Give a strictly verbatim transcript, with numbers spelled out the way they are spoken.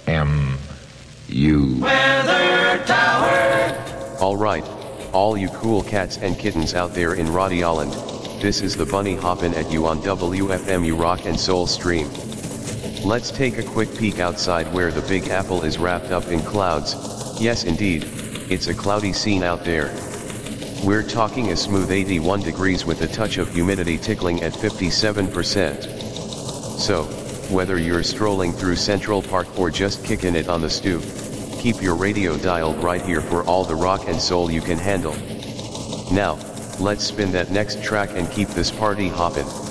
M U Weather Tower. Alright, all you cool cats and kittens out there in Rhode Island, this is the Bunny hoppin' at you on W F M U Rock and Soul Stream. Let's take a quick peek outside where the Big Apple is wrapped up in clouds. Yes indeed, it's a cloudy scene out there. We're talking a smooth eighty-one degrees with a touch of humidity tickling at fifty-seven percent. So, whether you're strolling through Central Park or just kicking it on the stoop, keep your radio dialed right here for all the rock and soul you can handle. Now, let's spin that next track and keep this party hoppin'.